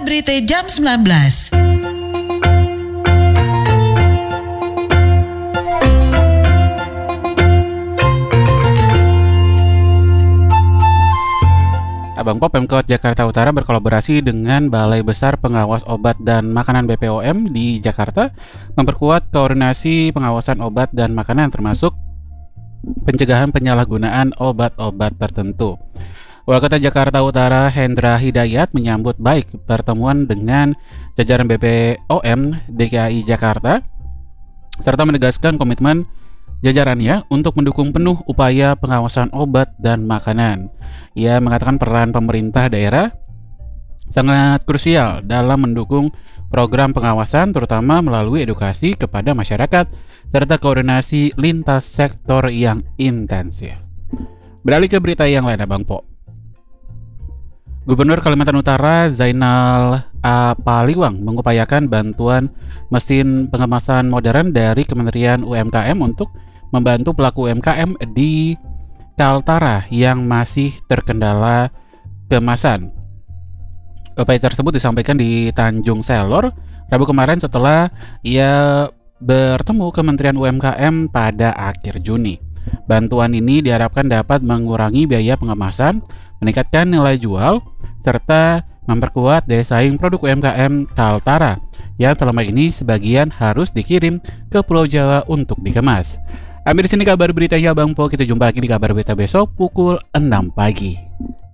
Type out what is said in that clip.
berita jam 19. Abang Pop Pemkot Jakarta Utara berkolaborasi dengan Balai Besar Pengawas Obat dan Makanan BPOM di Jakarta memperkuat koordinasi pengawasan obat dan makanan termasuk pencegahan penyalahgunaan obat-obat tertentu. Wali Kota Jakarta Utara Hendra Hidayat menyambut baik pertemuan dengan jajaran BPOM DKI Jakarta serta menegaskan komitmen jajarannya untuk mendukung penuh upaya pengawasan obat dan makanan. Ia mengatakan peran pemerintah daerah sangat krusial dalam mendukung program pengawasan terutama melalui edukasi kepada masyarakat serta koordinasi lintas sektor yang intensif. Beralih ke berita yang lain, Abang Po. Gubernur Kalimantan Utara Zainal Paliwang mengupayakan bantuan mesin pengemasan modern dari Kementerian UMKM untuk membantu pelaku UMKM di Kaltara yang masih terkendala kemasan. Upaya tersebut disampaikan di Tanjung Selor Rabu kemarin setelah ia bertemu Kementerian UMKM pada akhir Juni. Bantuan ini diharapkan dapat mengurangi biaya pengemasan, meningkatkan nilai jual, serta memperkuat daya saing produk UMKM Kaltara yang selama ini sebagian harus dikirim ke Pulau Jawa untuk dikemas. Ambil di sini kabar beritanya Bang Po. Kita jumpa lagi di kabar berita besok pukul 6 pagi.